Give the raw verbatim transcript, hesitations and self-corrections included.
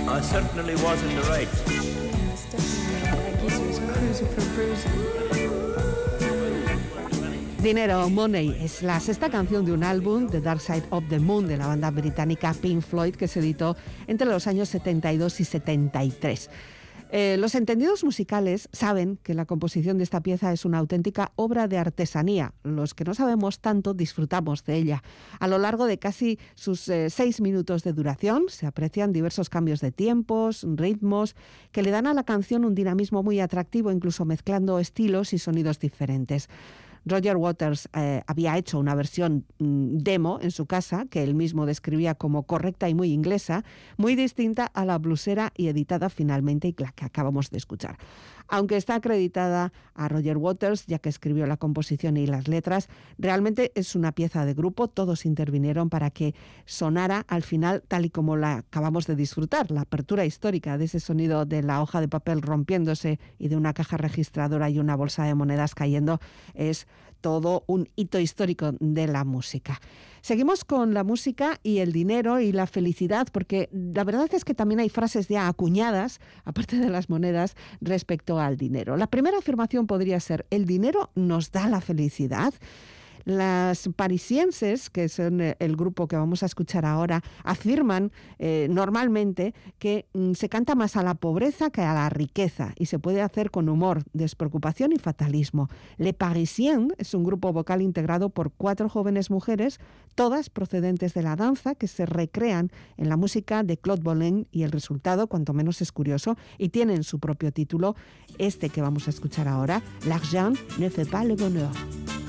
I certainly was in the right. Yes, definitely. Like he was cruising for bruising. Dinero, Money, es la sexta canción de un álbum, The Dark Side of the Moon, de la banda británica Pink Floyd, que se editó entre los años setenta y dos y setenta y tres. Eh, los entendidos musicales saben que la composición de esta pieza es una auténtica obra de artesanía. Los que no sabemos tanto disfrutamos de ella. A lo largo de casi sus eh, seis minutos de duración se aprecian diversos cambios de tiempos, ritmos, que le dan a la canción un dinamismo muy atractivo, incluso mezclando estilos y sonidos diferentes. Roger Waters eh, había hecho una versión mm, demo en su casa, que él mismo describía como correcta y muy inglesa, muy distinta a la blusera y editada finalmente, y la que acabamos de escuchar. Aunque está acreditada a Roger Waters, ya que escribió la composición y las letras, realmente es una pieza de grupo. Todos intervinieron para que sonara al final tal y como la acabamos de disfrutar. La apertura histórica de ese sonido de la hoja de papel rompiéndose y de una caja registradora y una bolsa de monedas cayendo es todo un hito histórico de la música. Seguimos con la música y el dinero y la felicidad, porque la verdad es que también hay frases ya acuñadas, aparte de las monedas, respecto al dinero. La primera afirmación podría ser: ¿el dinero nos da la felicidad? Las parisienses, que son el grupo que vamos a escuchar ahora, afirman eh, normalmente que mm, se canta más a la pobreza que a la riqueza y se puede hacer con humor, despreocupación y fatalismo. Les Parisiens es un grupo vocal integrado por cuatro jóvenes mujeres, todas procedentes de la danza, que se recrean en la música de Claude Bolin, y el resultado, cuanto menos, es curioso, y tienen su propio título, este que vamos a escuchar ahora, L'argent ne fait pas le bonheur.